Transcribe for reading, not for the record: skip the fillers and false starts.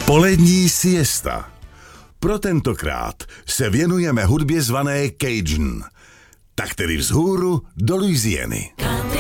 Polední siesta. Pro tentokrát se věnujeme hudbě zvané Cajun, tak tedy vzhůru do Louisiany.